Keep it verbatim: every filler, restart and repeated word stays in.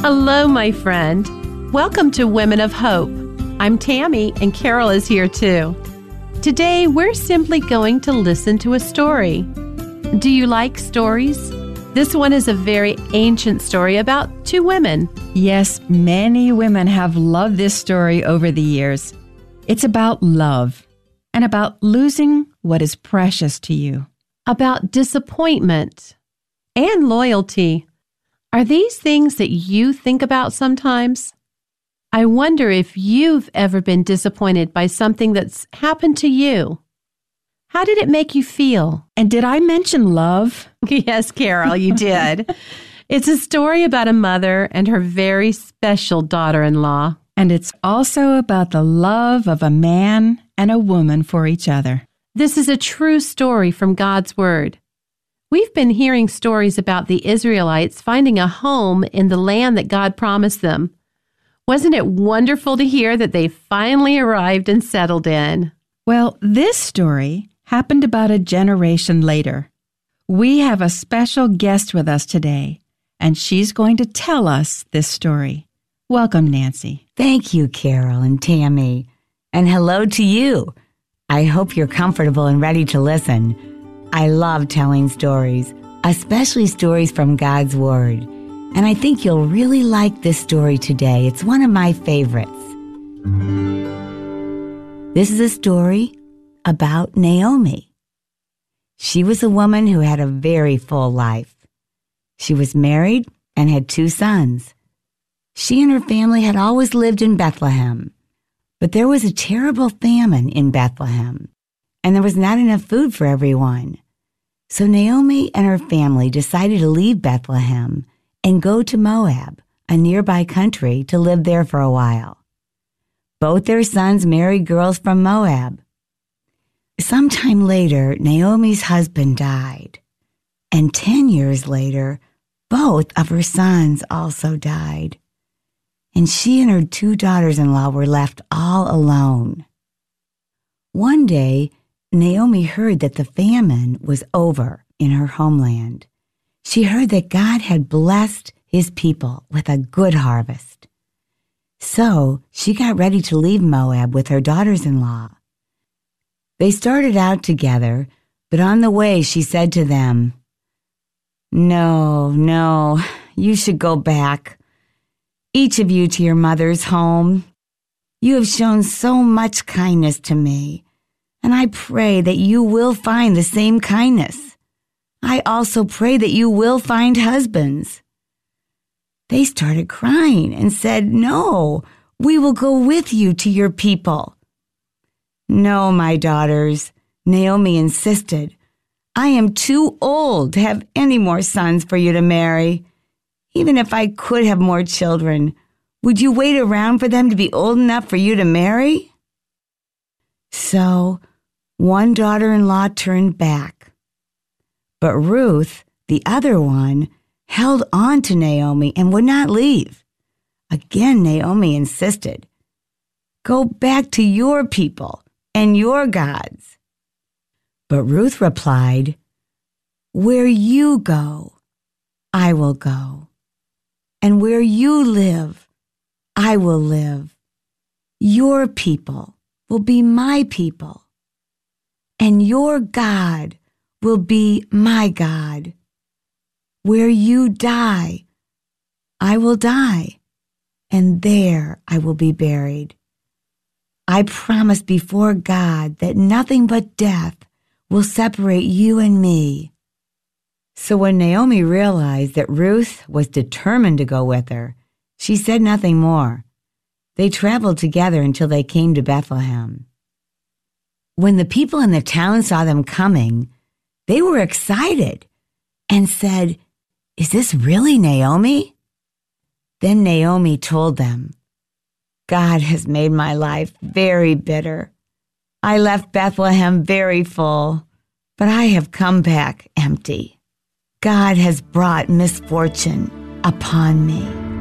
Hello, my friend. Welcome to Women of Hope. I'm Tammy, and Carol is here too. Today, we're simply going to listen to a story. Do you like stories? This one is a very ancient story about two women. Yes, many women have loved this story over the years. It's about love and about losing what is precious to you. About disappointment and loyalty. Are these things that you think about sometimes? I wonder if you've ever been disappointed by something that's happened to you. How did it make you feel? And did I mention love? Yes, Carol, you did. It's a story about a mother and her very special daughter-in-law. And it's also about the love of a man and a woman for each other. This is a true story from God's Word. We've been hearing stories about the Israelites finding a home in the land that God promised them. Wasn't it wonderful to hear that they finally arrived and settled in? Well, this story happened about a generation later. We have a special guest with us today, and she's going to tell us this story. Welcome, Nancy. Thank you, Carol and Tammy. And hello to you. I hope you're comfortable and ready to listen. I love telling stories, especially stories from God's Word. And I think you'll really like this story today. It's one of my favorites. This is a story about Naomi. She was a woman who had a very full life. She was married and had two sons. She and her family had always lived in Bethlehem. But there was a terrible famine in Bethlehem, and there was not enough food for everyone. So Naomi and her family decided to leave Bethlehem and go to Moab, a nearby country, to live there for a while. Both their sons married girls from Moab. Sometime later, Naomi's husband died, and ten years later, both of her sons also died. And she and her two daughters-in-law were left all alone. One day, Naomi heard that the famine was over in her homeland. She heard that God had blessed his people with a good harvest. So she got ready to leave Moab with her daughters-in-law. They started out together, but on the way she said to them, "No, no, you should go back. Each of you to your mother's home. You have shown so much kindness to me, and I pray that you will find the same kindness. I also pray that you will find husbands." They started crying and said, "No, we will go with you to your people." "No, my daughters," Naomi insisted. "I am too old to have any more sons for you to marry. Even if I could have more children, would you wait around for them to be old enough for you to marry?" So one daughter-in-law turned back. But Ruth, the other one, held on to Naomi and would not leave. Again, Naomi insisted, "Go back to your people and your gods." But Ruth replied, "Where you go, I will go. And where you live, I will live. Your people will be my people, and your God will be my God. Where you die, I will die, and there I will be buried. I promise before God that nothing but death will separate you and me." So when Naomi realized that Ruth was determined to go with her, she said nothing more. They traveled together until they came to Bethlehem. When the people in the town saw them coming, they were excited and said, "Is this really Naomi?" Then Naomi told them, "God has made my life very bitter. I left Bethlehem very full, but I have come back empty. God has brought misfortune upon me."